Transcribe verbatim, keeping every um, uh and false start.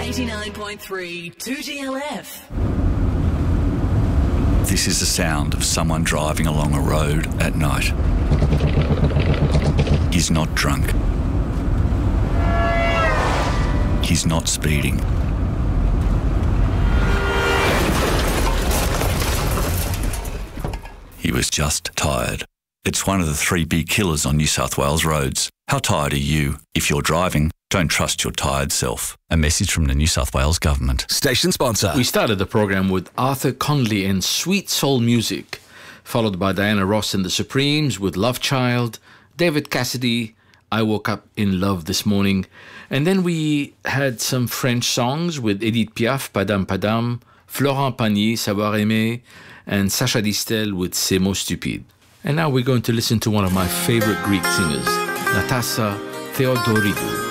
eighty-nine point three two G L F. This is the sound of someone driving along a road at night. He's not drunk. He's not speeding. He was just tired. It's one of the three big killers on New South Wales roads. How tired are you? If you're driving, don't trust your tired self. A message from the New South Wales Government. Station sponsor. We started the program with Arthur Conley and Sweet Soul Music, followed by Diana Ross and the Supremes with Love Child, David Cassidy, I Woke Up in Love This Morning, and then we had some French songs with Edith Piaf, Padam Padam, Florent Pagny, Savoir Aimer, and Sacha Distel with C'est mots stupides. And now we're going to listen to one of my favorite Greek singers, Natasa Theodoridou.